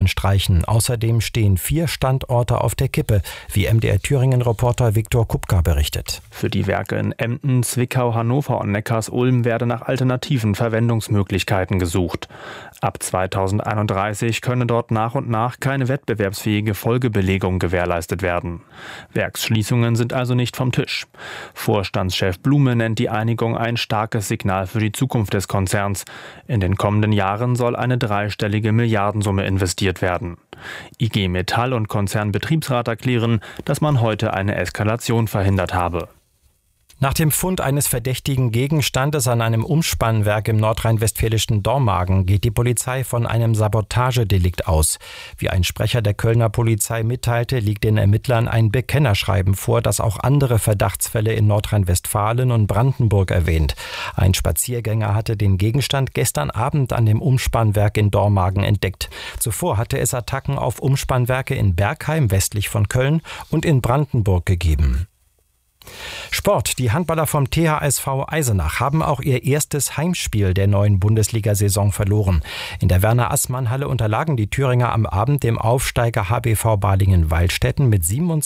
streichen. Außerdem stehen 4 Standorte auf der Kippe, wie MDR-Thüringen-Reporter Viktor Kupka berichtet. Für die Werke in Emden, Zwickau, Hannover und Neckarsulm werde nach alternativen Verwendungsmöglichkeiten gesucht. Ab 2031 könne dort nach und nach keine wettbewerbsfähige Folgebelegung gewährleistet werden. Werksschließungen sind also nicht vom Tisch. Vorstandschef Blume nennt die Einigung ein starkes Signal für die Zukunft des Konzerns. In den kommenden Jahren soll eine dreistellige Milliardensumme investiert werden. IG Metall und Konzernbetriebsrat erklären, dass man heute eine Eskalation verhindert habe. Nach dem Fund eines verdächtigen Gegenstandes an einem Umspannwerk im nordrhein-westfälischen Dormagen geht die Polizei von einem Sabotagedelikt aus. Wie ein Sprecher der Kölner Polizei mitteilte, liegt den Ermittlern ein Bekennerschreiben vor, das auch andere Verdachtsfälle in Nordrhein-Westfalen und Brandenburg erwähnt. Ein Spaziergänger hatte den Gegenstand gestern Abend an dem Umspannwerk in Dormagen entdeckt. Zuvor hatte es Attacken auf Umspannwerke in Bergheim westlich von Köln und in Brandenburg gegeben. Sport. Die Handballer vom THSV Eisenach haben auch ihr erstes Heimspiel der neuen Bundesliga-Saison verloren. In der Werner-Assmann-Halle unterlagen die Thüringer am Abend dem Aufsteiger HBV Balingen-Waldstätten mit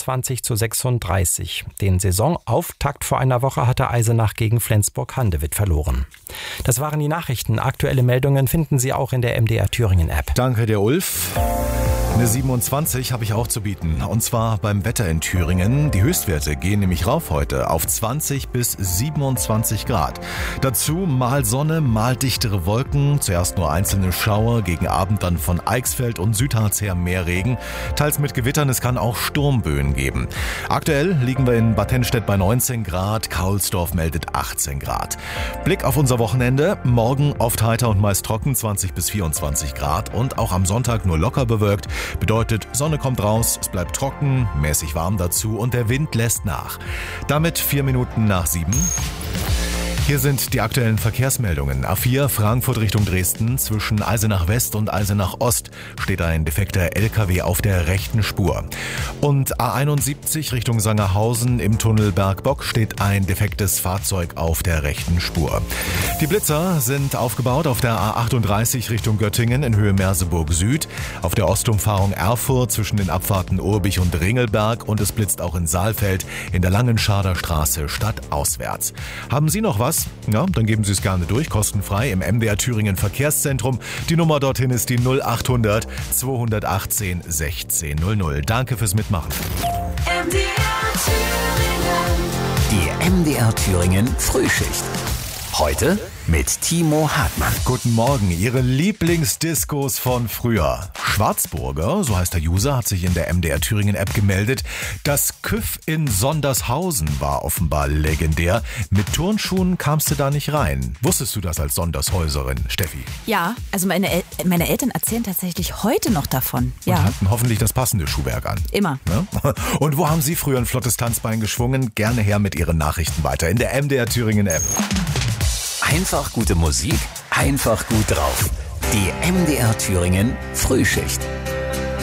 27:36. Den Saisonauftakt vor einer Woche hatte Eisenach gegen Flensburg-Handewitt verloren. Das waren die Nachrichten. Aktuelle Meldungen finden Sie auch in der MDR Thüringen-App. Danke, der Ulf. Eine 27 habe ich auch zu bieten. Und zwar beim Wetter in Thüringen. Die Höchstwerte gehen nämlich rauf heute auf 20 bis 27 Grad. Dazu mal Sonne, mal dichtere Wolken. Zuerst nur einzelne Schauer, gegen Abend dann von Eichsfeld und Südharz her mehr Regen. Teils mit Gewittern, es kann auch Sturmböen geben. Aktuell liegen wir in Bad Hennstedt bei 19 Grad. Kaulsdorf meldet 18 Grad. Blick auf unser Wochenende. Morgen oft heiter und meist trocken, 20 bis 24 Grad. Und auch am Sonntag nur locker bewölkt. Bedeutet, Sonne kommt raus, es bleibt trocken, mäßig warm dazu und der Wind lässt nach. Damit 4 Minuten nach 7. Hier sind die aktuellen Verkehrsmeldungen. A4 Frankfurt Richtung Dresden. Zwischen Eisenach West und Eisenach Ost steht ein defekter LKW auf der rechten Spur. Und A71 Richtung Sangerhausen im Tunnel Bergbock steht ein defektes Fahrzeug auf der rechten Spur. Die Blitzer sind aufgebaut auf der A38 Richtung Göttingen in Höhe Merseburg Süd, auf der Ostumfahrung Erfurt zwischen den Abfahrten Urbich und Ringelberg und es blitzt auch in Saalfeld in der Langenscharder Straße stadtauswärts. Haben Sie noch was? Ja, dann geben Sie es gerne durch, kostenfrei im MDR Thüringen Verkehrszentrum. Die Nummer dorthin ist die 0800 218 1600. Danke fürs Mitmachen. Die MDR Thüringen Frühschicht. Heute mit Timo Hartmann. Guten Morgen, Ihre Lieblingsdiscos von früher. Schwarzburger, so heißt der User, hat sich in der MDR Thüringen App gemeldet. Das Küff in Sondershausen war offenbar legendär. Mit Turnschuhen kamst du da nicht rein. Wusstest du das als Sondershäuserin, Steffi? Ja, also meine Eltern erzählen tatsächlich heute noch davon. Ja. Und hatten hoffentlich das passende Schuhwerk an. Immer. Ja? Und wo haben Sie früher ein flottes Tanzbein geschwungen? Gerne her mit Ihren Nachrichten weiter in der MDR Thüringen App. Einfach gute Musik, einfach gut drauf. Die MDR Thüringen Frühschicht.